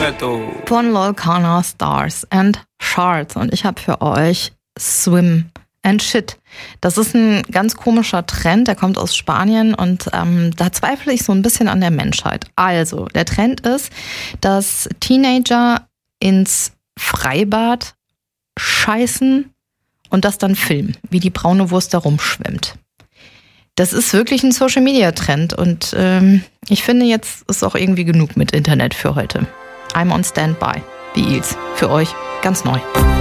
Von Lolcana Stars and Shards. Und ich habe für euch Swim and Shit. Das ist ein ganz komischer Trend, der kommt aus Spanien und da zweifle ich so ein bisschen an der Menschheit. Also, der Trend ist, dass Teenager ins Freibad scheißen und das dann filmen, wie die braune Wurst da rumschwimmt. Das ist wirklich ein Social-Media-Trend und ich finde, jetzt ist auch irgendwie genug mit Internet für heute. I'm on Standby, die Eels. Für euch ganz neu.